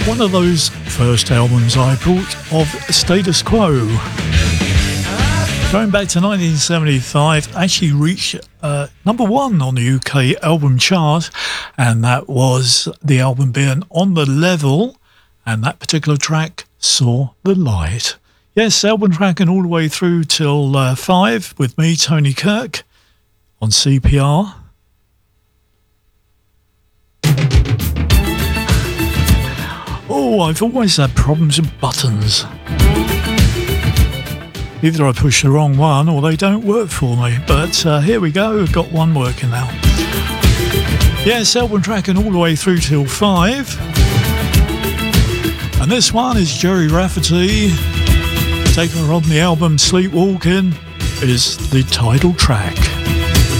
One of those first albums I bought of Status Quo. Going back to 1975, actually reached number one on the UK album chart, and that was the album being On the Level, and that particular track saw the light. Yes, album tracking all the way through till 5 with me, Tony Kirk, on CPR. Oh, I've always had problems with buttons. Either I push the wrong one or they don't work for me. But here we go, we've got one working now. Yes, album tracking all the way through till 5. And this one is Gerry Rafferty. Taken from the album Sleepwalking is the title track.